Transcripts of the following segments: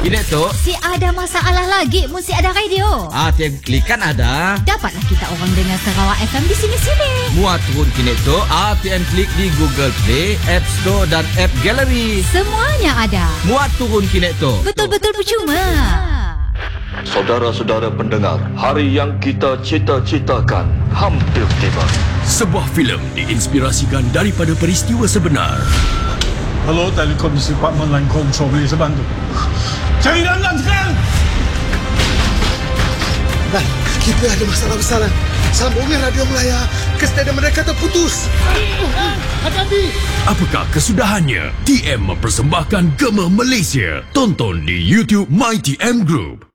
Ini tu. Si ada masalah lagi, mesti ada radio. ATM Klik kan ada. Dapatlah kita orang dengar Sarawak FM di sini-sini. Muat turun kini tu ATM Klik di Google Play, App Store dan App Gallery. Semuanya ada. Muat turun kini tu. Betul-betul percuma. Saudara-saudara pendengar, hari yang kita cita-citakan hampir tiba. Sebuah filem diinspirasikan daripada peristiwa sebenar. Hello, Telekom Department Line Control, boleh saya bantu? Cari dalam sekarang! Dan kita ada masalah besar. Sambungan radio Melaya ke stadium mereka terputus. Hati-hati! Apakah kesudahannya? TM mempersembahkan Gema Malaysia. Tonton di YouTube MyTM Group.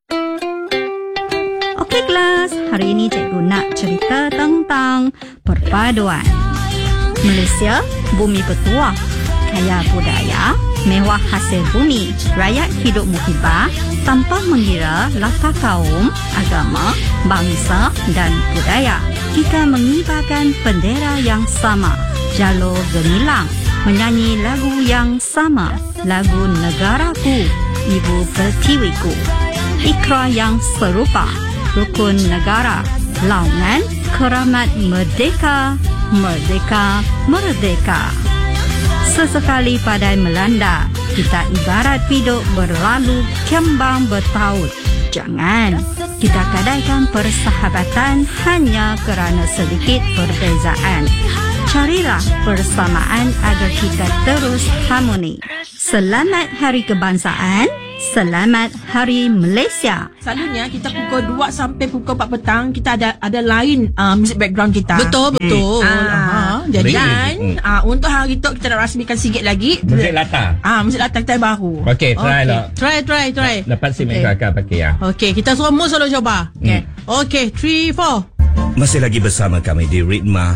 Okey kelas, hari ini cikgu nak cerita tentang perpaduan. Malaysia, bumi bertuah, kaya budaya, mewah hasil bumi, rakyat hidup muhibah tanpa mengira latar kaum, agama, bangsa dan budaya. Kita mengibarkan bendera yang sama, jalur gemilang, menyanyi lagu yang sama, lagu negaraku, ibu pertiwiku, ikrar yang serupa, rukun negara, laungan keramat merdeka, merdeka, merdeka. Sesekali badai melanda, kita ibarat biduk berlalu kembang bertaut. Jangan kita gadaikan persahabatan hanya kerana sedikit perbezaan. Carilah persamaan agar kita terus harmoni. Selamat Hari Kebangsaan. Selamat Hari Malaysia. Selalunya kita pukul 2 sampai pukul 4 petang kita ada lain music background kita. Betul. Jadi untuk hari tu kita nak rasmikan sikit lagi Muzik latar. Muzik latar kita baru. Okey, try lah. Try. Dapat si mereka akan pakai ya. Okey, kita semua selalu cuba. Okey, 3 4. Masih lagi bersama kami di Ritma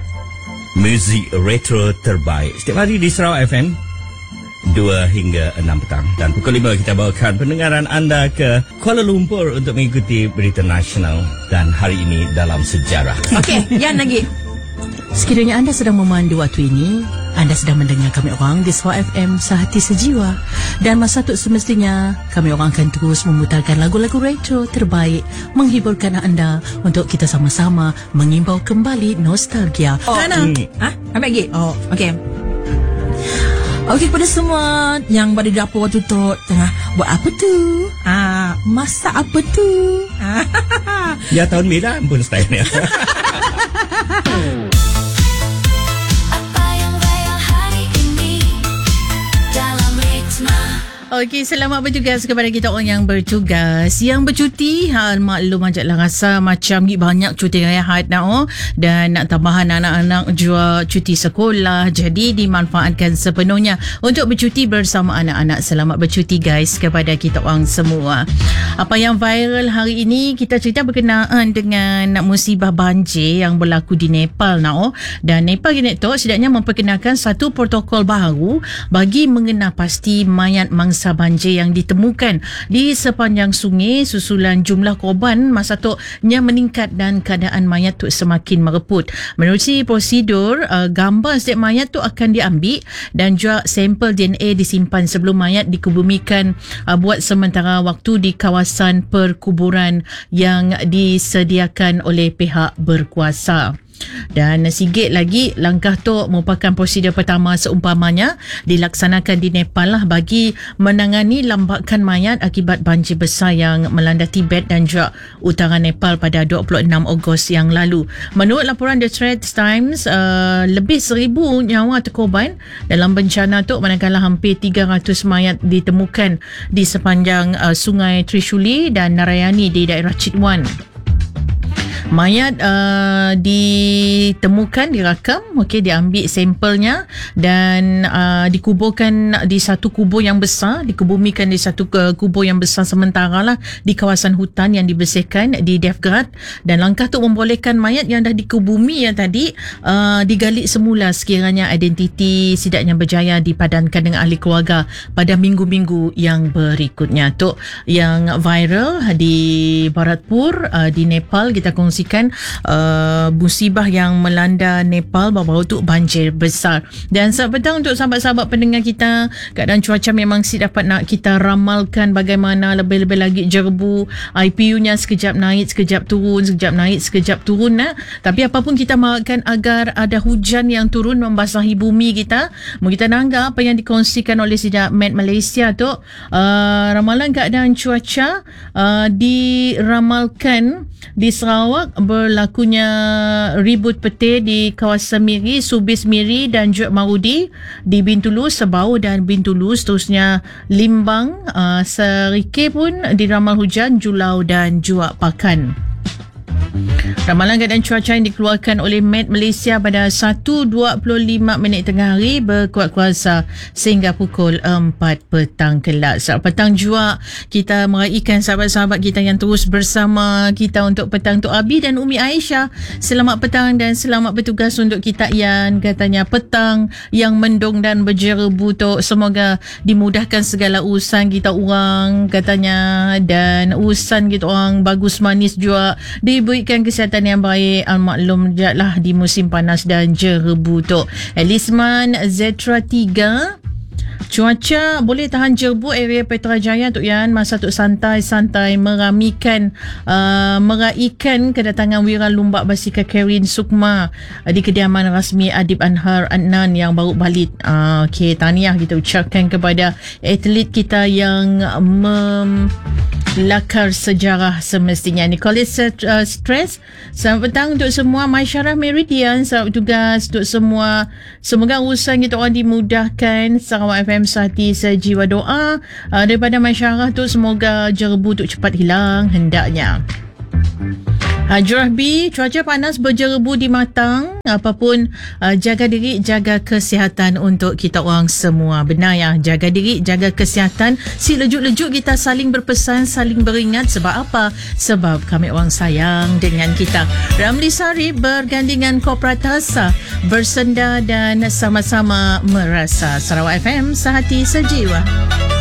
Muzik Retro Terbaik setiap hari di Sarawak FM 2 hingga 6 petang. Dan pukul 5 kita bawakan pendengaran anda ke Kuala Lumpur untuk mengikuti berita nasional dan hari ini dalam sejarah. Okey, Yan lagi. Sekiranya anda sedang memandu waktu ini, anda sedang mendengar kami orang di Sarawak FM sehati sejiwa. Dan masa tu semestinya kami orang akan terus memutarkan lagu-lagu retro terbaik, menghiburkan anda untuk kita sama-sama mengimbau kembali nostalgia. Ambil lagi. Okey. Okey, kepada semua yang berada di dapur waktu tu tengah buat apa tu? Masak apa tu? Ya, tahun bila pun stylenya. Okey, selamat bertugas kepada kita orang yang bertugas. Yang bercuti, maklum ajaklah rasa macam banyak cuti rehat nak dan nak tambahan anak-anak juga cuti sekolah. Jadi dimanfaatkan sepenuhnya untuk bercuti bersama anak-anak. Selamat bercuti guys kepada kita orang semua. Apa yang viral hari ini, kita cerita berkenaan dengan musibah banjir yang berlaku di Nepal dan Nepal ini tu sedangnya memperkenalkan satu protokol baru bagi mengenal pasti mayat mangsa banjir yang ditemukan di sepanjang sungai susulan jumlah korban masa tu yang meningkat dan keadaan mayat tu semakin mereput. Menerusi prosedur, gambar setiap mayat tu akan diambil dan juga sampel DNA disimpan sebelum mayat dikebumikan buat sementara waktu di kawasan perkuburan yang disediakan oleh pihak berkuasa. Dan sikit lagi, langkah tu merupakan prosedur pertama seumpamanya dilaksanakan di Nepal bagi menangani lambakan mayat akibat banjir besar yang melanda Tibet dan juga utara Nepal pada 26 Ogos yang lalu. Menurut laporan The Straits Times, lebih 1,000 nyawa terkorban dalam bencana tu, manakala hampir 300 mayat ditemukan di sepanjang sungai Trishuli dan Narayani di daerah Chitwan. Mayat ditemukan, dirakam, diambil sampelnya dan dikuburkan di satu kubur yang besar, dikebumikan di satu kubur yang besar sementara di kawasan hutan yang dibersihkan di Devgrad. Dan langkah itu membolehkan mayat yang dah dikebumi yang tadi digali semula sekiranya identiti sidaknya berjaya dipadankan dengan ahli keluarga pada minggu-minggu yang berikutnya. Tu yang viral di Bharatpur di Nepal, kita kongsi kongsikan musibah yang melanda Nepal baru-baru tu, banjir besar. Dan selamat petang untuk sahabat-sahabat pendengar kita. Keadaan cuaca memang dapat nak kita ramalkan bagaimana, lebih-lebih lagi jerbu IPU-nya sekejap naik, sekejap turun, sekejap naik, sekejap turun. Tapi apapun kita makan agar ada hujan yang turun membasahi bumi kita. Kita nanggap apa yang dikongsikan oleh Sidang Met Malaysia tu, ramalan keadaan cuaca diramalkan di Sarawak berlakunya ribut petir di kawasan Miri, Subis Miri dan juga Marudi, di Bintulu, Sebau dan Bintulu, seterusnya Limbang, Serike pun diramal hujan, Julau dan juga Pakan. Ramalan keadaan cuaca yang dikeluarkan oleh Met Malaysia pada 1.25 tengah hari berkuat kuasa sehingga pukul 4 petang kelak. Selamat petang juga kita meraihkan sahabat-sahabat kita yang terus bersama kita untuk petang tu. Abi dan Umi Aisyah, selamat petang dan selamat bertugas untuk kita yang katanya petang yang mendung dan berjerebu tu. Semoga dimudahkan segala urusan kita orang katanya, dan urusan kita orang bagus manis juga, diberikan kesihatan yang baik. Maklum je lah di musim panas dan jerebu tu. Elisman Zetra 3, cuaca boleh tahan jerbu area Petrajaya tu Yan. Masa tu santai-santai meraihkan kedatangan Wira Lumbak Basikal Karin Sukma di kediaman rasmi Adib Anhar Adnan yang baru balik. Okey, tahniah kita ucapkan kepada atlet kita yang lakar sejarah semestinya. Nicholas Stress, selamat petang untuk semua masyarakat Meridian. Selamat tugas untuk semua. Semoga urusan kita orang dimudahkan. Sarawak FM sehati sejiwa doa daripada masyarakat tu, semoga jerebu tu cepat hilang hendaknya. Hajrah B, cuaca panas berjerebu di Matang. Apapun, jaga diri, jaga kesihatan untuk kita orang semua. Benar ya, jaga diri, jaga kesihatan. Si lejuk-lejuk kita saling berpesan, saling beringat. Sebab apa? Sebab kami orang sayang dengan kita. Ramli Sarip bergandingan Kooperatas bersenda dan sama-sama merasa. Sarawak FM sehati sejiwa.